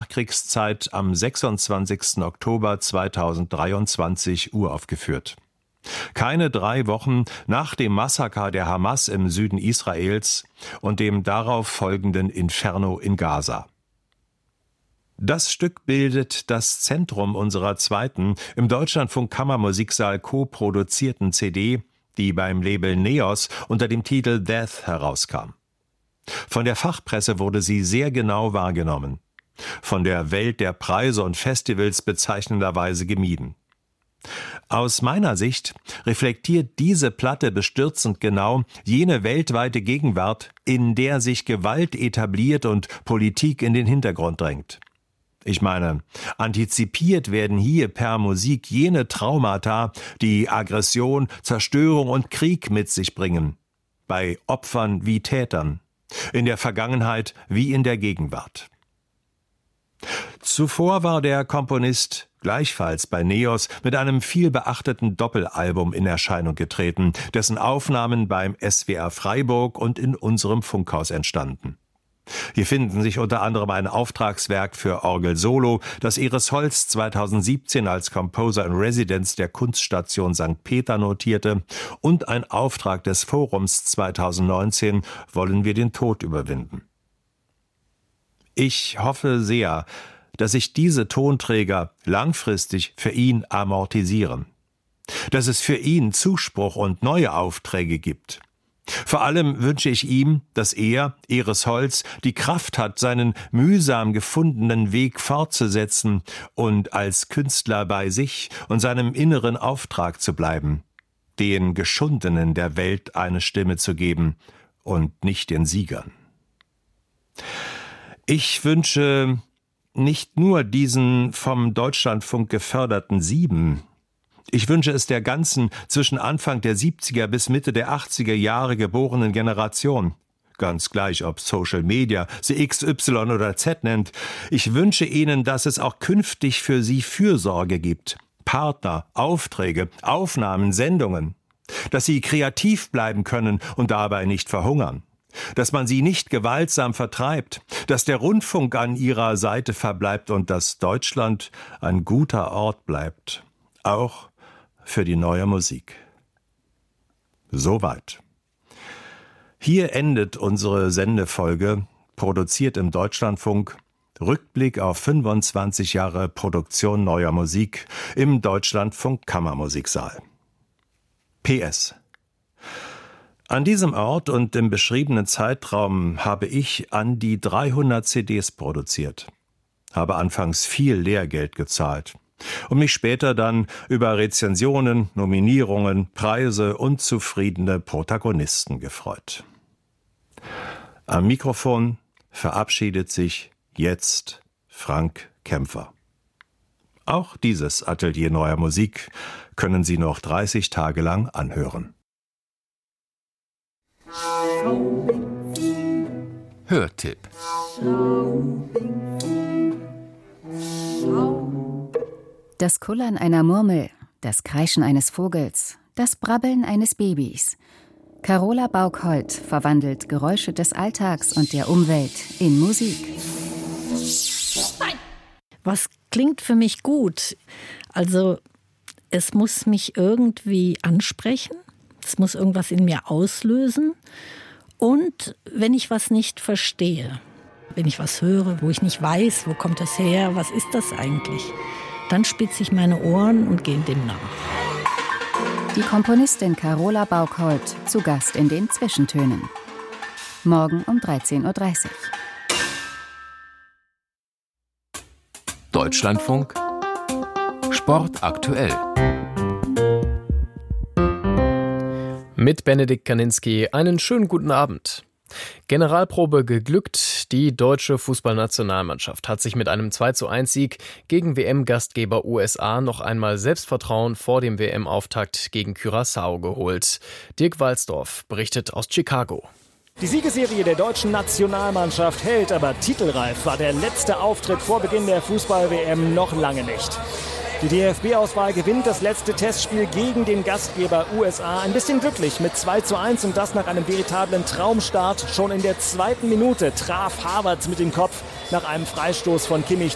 Nachkriegszeit am 26. Oktober 2023 uraufgeführt. Keine 3 Wochen nach dem Massaker der Hamas im Süden Israels und dem darauf folgenden Inferno in Gaza. Das Stück bildet das Zentrum unserer zweiten, im Deutschlandfunk Kammermusiksaal co-produzierten CD, die beim Label Neos unter dem Titel Death herauskam. Von der Fachpresse wurde sie sehr genau wahrgenommen, von der Welt der Preise und Festivals bezeichnenderweise gemieden. Aus meiner Sicht reflektiert diese Platte bestürzend genau jene weltweite Gegenwart, in der sich Gewalt etabliert und Politik in den Hintergrund drängt. Ich meine, antizipiert werden hier per Musik jene Traumata, die Aggression, Zerstörung und Krieg mit sich bringen. Bei Opfern wie Tätern, in der Vergangenheit wie in der Gegenwart. Zuvor war der Komponist gleichfalls bei Neos mit einem vielbeachteten Doppelalbum in Erscheinung getreten, dessen Aufnahmen beim SWR Freiburg und in unserem Funkhaus entstanden. Hier finden sich unter anderem ein Auftragswerk für Orgel-Solo, das Iris Holz 2017 als Composer in Residence der Kunststation St. Peter notierte, und ein Auftrag des Forums 2019, Wollen wir den Tod überwinden. Ich hoffe sehr, dass sich diese Tonträger langfristig für ihn amortisieren, dass es für ihn Zuspruch und neue Aufträge gibt. Vor allem wünsche ich ihm, dass er, Iris Holz, die Kraft hat, seinen mühsam gefundenen Weg fortzusetzen und als Künstler bei sich und seinem inneren Auftrag zu bleiben, den Geschundenen der Welt eine Stimme zu geben und nicht den Siegern. Ich wünsche nicht nur diesen vom Deutschlandfunk geförderten 7, ich wünsche es der ganzen zwischen Anfang der 70er bis Mitte der 80er Jahre geborenen Generation. Ganz gleich, ob Social Media sie X, Y oder Z nennt. Ich wünsche ihnen, dass es auch künftig für sie Fürsorge gibt. Partner, Aufträge, Aufnahmen, Sendungen. Dass sie kreativ bleiben können und dabei nicht verhungern. Dass man sie nicht gewaltsam vertreibt. Dass der Rundfunk an ihrer Seite verbleibt und dass Deutschland ein guter Ort bleibt. Auch für die neue Musik. Soweit. Hier endet unsere Sendefolge, produziert im Deutschlandfunk, Rückblick auf 25 Jahre Produktion neuer Musik im Deutschlandfunk Kammermusiksaal. PS. An diesem Ort und im beschriebenen Zeitraum habe ich an die 300 CDs produziert, habe anfangs viel Lehrgeld gezahlt und mich später dann über Rezensionen, Nominierungen, Preise und zufriedene Protagonisten gefreut. Am Mikrofon verabschiedet sich jetzt Frank Kämpfer. Auch dieses Atelier neuer Musik können Sie noch 30 Tage lang anhören. Hörtipp. Das Kullern einer Murmel, das Kreischen eines Vogels, das Brabbeln eines Babys. Carola Baukholt verwandelt Geräusche des Alltags und der Umwelt in Musik. Was klingt für mich gut? Also, es muss mich irgendwie ansprechen, es muss irgendwas in mir auslösen. Und wenn ich was nicht verstehe, wenn ich was höre, wo ich nicht weiß, wo kommt das her, was ist das eigentlich, dann spitze ich meine Ohren und gehe dem nach. Die Komponistin Carola Baukholt zu Gast in den Zwischentönen. Morgen um 13.30 Uhr. Deutschlandfunk Sport aktuell. Mit Benedikt Kaninski einen schönen guten Abend. Generalprobe geglückt. Die deutsche Fußballnationalmannschaft hat sich mit einem 2:1-Sieg gegen WM-Gastgeber USA noch einmal Selbstvertrauen vor dem WM-Auftakt gegen Curaçao geholt. Dirk Walsdorf berichtet aus Chicago. Die Siegesserie der deutschen Nationalmannschaft hält, aber titelreif war der letzte Auftritt vor Beginn der Fußball-WM noch lange nicht. Die DFB-Auswahl gewinnt das letzte Testspiel gegen den Gastgeber USA ein bisschen glücklich mit 2:1 und das nach einem veritablen Traumstart. Schon in der 2. Minute traf Havertz mit dem Kopf nach einem Freistoß von Kimmich